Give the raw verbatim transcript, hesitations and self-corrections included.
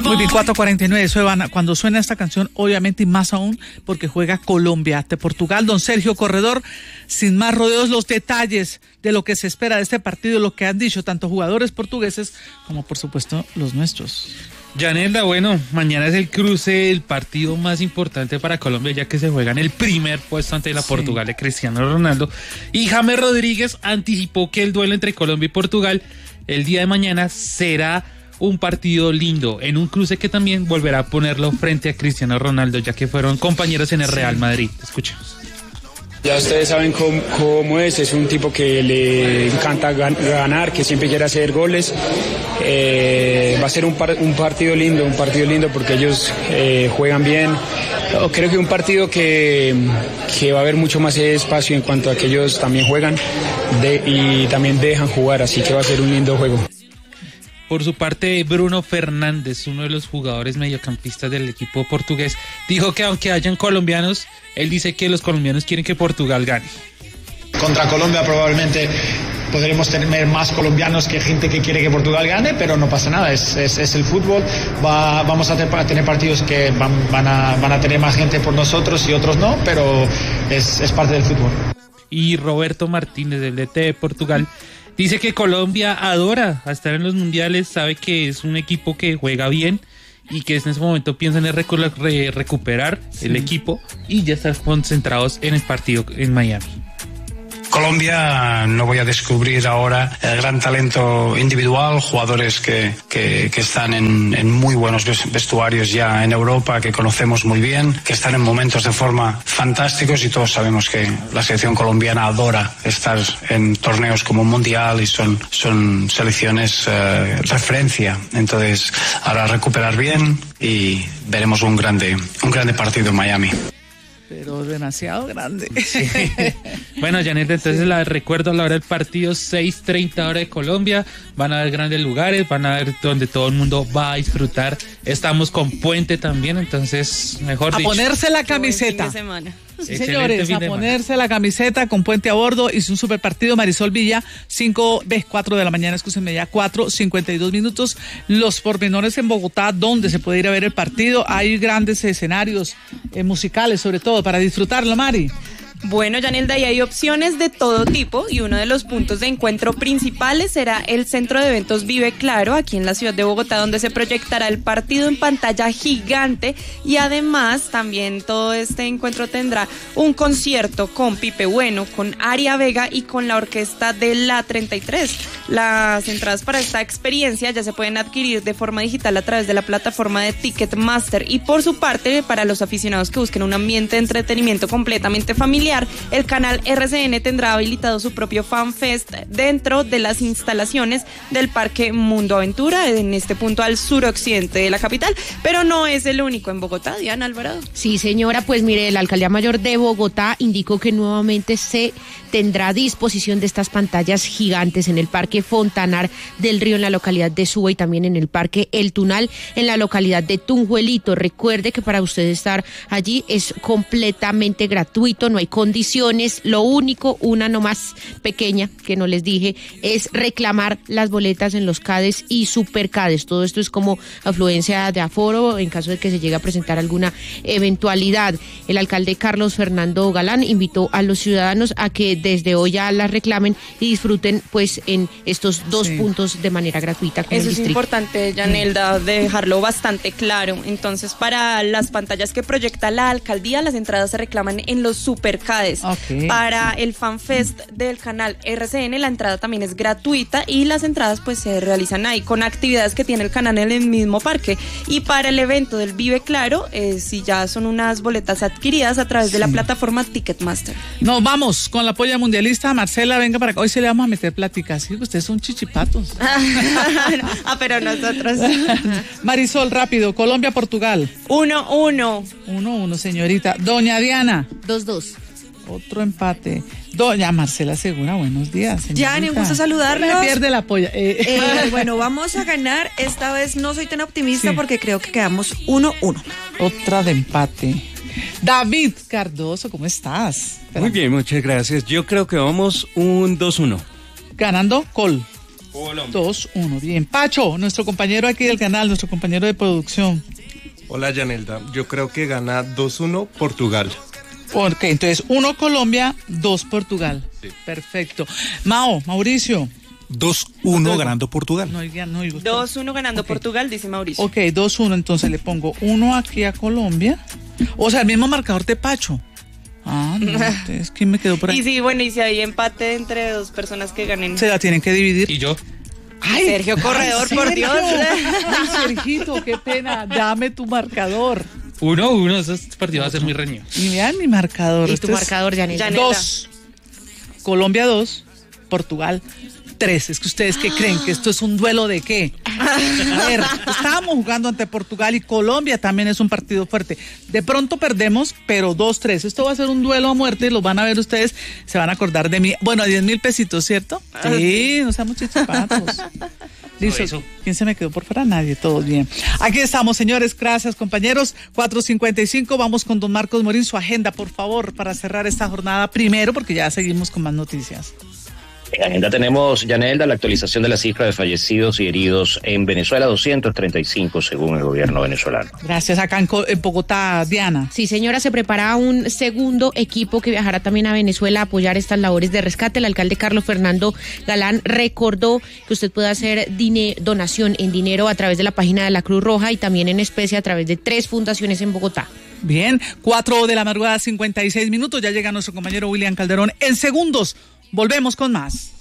Muy bien, cuatro cuarenta y nueve, eso van, cuando suena esta canción, obviamente, y más aún, porque juega Colombia ante Portugal. Don Sergio Corredor, sin más rodeos, los detalles de lo que se espera de este partido, lo que han dicho tanto jugadores portugueses como, por supuesto, los nuestros. Yanelda, bueno, mañana es el cruce, el partido más importante para Colombia, ya que se juega en el primer puesto ante la sí. Portugal de Cristiano Ronaldo. Y James Rodríguez anticipó que el duelo entre Colombia y Portugal el día de mañana será un partido lindo, en un cruce que también volverá a ponerlo frente a Cristiano Ronaldo, ya que fueron compañeros en el Real Madrid. Escuchemos. Ya ustedes saben cómo, cómo es, es un tipo que le encanta ganar, que siempre quiere hacer goles. Eh, va a ser un, par, un partido lindo, un partido lindo porque ellos eh, juegan bien. Creo que un partido que, que va a haber mucho más espacio en cuanto a que ellos también juegan de, y también dejan jugar, así que va a ser un lindo juego. Por su parte, Bruno Fernández, uno de los jugadores mediocampistas del equipo portugués, dijo que aunque hayan colombianos, él dice que los colombianos quieren que Portugal gane. Contra Colombia probablemente podremos tener más colombianos que gente que quiere que Portugal gane, pero no pasa nada, es, es, es el fútbol. Va, vamos a, te, a tener partidos que van, van, a, van a tener más gente por nosotros y otros no, pero es, es parte del fútbol. Y Roberto Martínez, del D T de Portugal, dice que Colombia adora a estar en los mundiales, sabe que es un equipo que juega bien y que en ese momento piensan en recu- re- recuperar sí. el equipo y ya estar concentrados en el partido en Miami. Colombia, no voy a descubrir ahora el gran talento individual, jugadores que, que, que están en, en muy buenos vestuarios ya en Europa, que conocemos muy bien, que están en momentos de forma fantásticos y todos sabemos que la selección colombiana adora estar en torneos como Mundial y son, son selecciones eh, referencia. Entonces, ahora recuperar bien y veremos un grande, un grande partido en Miami. Pero demasiado grande. Sí. Bueno, Janet, entonces sí. la recuerdo a la hora del partido, seis treinta hora de Colombia. Van a haber grandes lugares, van a ver donde todo el mundo va a disfrutar. Estamos con puente también, entonces, mejor a dicho. A ponerse la camiseta. Fin de semana. Sí, señores, a ponerse la camiseta con puente a bordo. Hizo un super partido. Marisol Villa, cinco, cuatro de la mañana, escúchenme ya, cuatro, cincuenta y dos minutos. Los pormenores en Bogotá, donde se puede ir a ver el partido. Hay grandes escenarios eh, musicales, sobre todo, para disfrutarlo, Mari. Bueno, Yanelda, y hay opciones de todo tipo y uno de los puntos de encuentro principales será el Centro de Eventos Vive Claro, aquí en la ciudad de Bogotá, donde se proyectará el partido en pantalla gigante y además también todo este encuentro tendrá un concierto con Pipe Bueno, con Aria Vega y con la orquesta de La treinta y tres. Las entradas para esta experiencia ya se pueden adquirir de forma digital a través de la plataforma de Ticketmaster y por su parte, para los aficionados que busquen un ambiente de entretenimiento completamente familiar, el canal R C N tendrá habilitado su propio FanFest dentro de las instalaciones del Parque Mundo Aventura, en este punto al suroccidente de la capital, pero no es el único en Bogotá. Diana Alvarado. Sí, señora, pues mire, la Alcaldía Mayor de Bogotá indicó que nuevamente se tendrá a disposición de estas pantallas gigantes en el Parque Fontanar del Río en la localidad de Suba y también en el Parque El Tunal en la localidad de Tunjuelito. Recuerde que para usted estar allí es completamente gratuito, no hay condiciones, lo único, una nomás pequeña que no les dije, es reclamar las boletas en los CADES y supercades. Todo esto es como afluencia de aforo en caso de que se llegue a presentar alguna eventualidad. El alcalde Carlos Fernando Galán invitó a los ciudadanos a que desde hoy ya las reclamen y disfruten pues en estos dos sí. puntos de manera gratuita. Con Eso el es importante, Yanelda, dejarlo bastante claro. Entonces, para las pantallas que proyecta la alcaldía, las entradas se reclaman en los supercades. Okay. Para el FanFest del canal R C N, la entrada también es gratuita y las entradas pues se realizan ahí con actividades que tiene el canal en el mismo parque. Y para el evento del Vive Claro, eh, si ya son unas boletas adquiridas a través sí. de la plataforma Ticketmaster. Nos vamos con la polla mundialista. Marcela, venga para acá. Hoy sí le vamos a meter plática. Sí, ustedes son chichipatos. Ah, pero nosotros. Marisol, rápido. Colombia, Portugal. Uno, uno. Uno, uno, señorita. Doña Diana. Dos, dos. Otro empate. Doña Marcela Segura, buenos días, señorita. Ya, un gusto saludarlos. Me pierde la polla. Eh. Eh, bueno, vamos a ganar. Esta vez no soy tan optimista sí. porque creo que quedamos uno, uno. Otra de empate. David Cardoso, ¿cómo estás? Muy bien, muchas gracias. Yo creo que vamos un dos uno. Ganando Col. dos uno, bien. Pacho, nuestro compañero aquí del canal, nuestro compañero de producción. Hola, Yanelda. Yo creo que gana dos uno Portugal. Ok, entonces uno Colombia, dos Portugal. Sí. Perfecto. Mao, Mauricio. dos uno no, ganando Portugal. No, ya, no, dos uno ganando okay. Portugal, dice Mauricio. Ok, dos uno, entonces le pongo uno aquí a Colombia. O sea, el mismo marcador de Pacho. Ah, no, entonces, ¿quién me quedó por ahí? Y sí, bueno, y si hay empate entre dos personas que ganen. Se la tienen que dividir. ¿Y yo? Ay, Sergio Corredor, ay, por Dios. Ay, Sergito, qué pena. Dame tu marcador. Uno, uno, esos partidos van a ser muy reñidos. Y vean mi marcador. ¿Y este tu marcador, Yanela? Dos. Colombia dos, Portugal tres. Es que ustedes qué creen, que esto es un duelo de qué. A ver, estábamos jugando ante Portugal y Colombia también es un partido fuerte. De pronto perdemos, pero dos tres. Esto va a ser un duelo a muerte, los van a ver ustedes, se van a acordar de mí. Bueno, a diez mil pesitos, ¿cierto? Sí, no seamos chichipatos. Listo. ¿Quién se me quedó por fuera? Nadie, todos bien. Aquí estamos, señores, gracias, compañeros. cuatro cincuenta y cinco, vamos con don Marcos Morín, su agenda, por favor, para cerrar esta jornada primero, porque ya seguimos con más noticias. En agenda tenemos, Yanelda, la actualización de la cifra de fallecidos y heridos en Venezuela, doscientos treinta y cinco según el gobierno venezolano. Gracias. Acá en, en Bogotá, Diana. Sí, señora, se prepara un segundo equipo que viajará también a Venezuela a apoyar estas labores de rescate. El alcalde Carlos Fernando Galán recordó que usted puede hacer dine, donación en dinero a través de la página de la Cruz Roja y también en especie a través de tres fundaciones en Bogotá. Bien, cuatro de la madrugada, cincuenta y seis minutos. Ya llega nuestro compañero William Calderón en segundos. Volvemos con más.